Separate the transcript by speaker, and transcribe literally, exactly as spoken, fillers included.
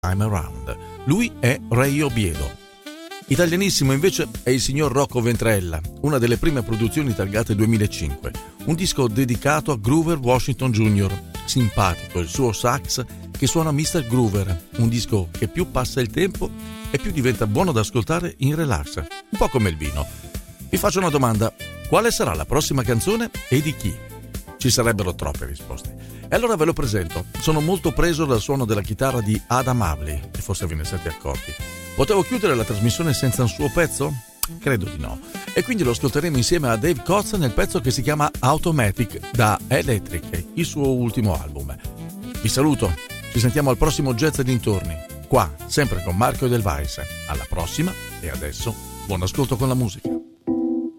Speaker 1: I'm Around. Lui è Ray Obiedo. Italianissimo invece è il signor Rocco Ventrella, una delle prime produzioni targate duemilacinque, un disco dedicato a Grover Washington junior Simpatico il suo sax che suona mister Groover, un disco che più passa il tempo e più diventa buono da ascoltare in relax, un po' come il vino. Vi faccio una domanda: quale sarà la prossima canzone e di chi? Ci sarebbero troppe risposte. E allora ve lo presento. Sono molto preso dal suono della chitarra di Adam Havley, e forse ve ne siete accorti. Potevo chiudere la trasmissione senza un suo pezzo? Credo di no. E quindi lo ascolteremo insieme a Dave Coz nel pezzo che si chiama Automatic da Electric, il suo ultimo album. Vi saluto, ci sentiamo al prossimo Jazz e dintorni, qua, sempre con Marco Edelweiss. Alla prossima e adesso buon ascolto con la musica.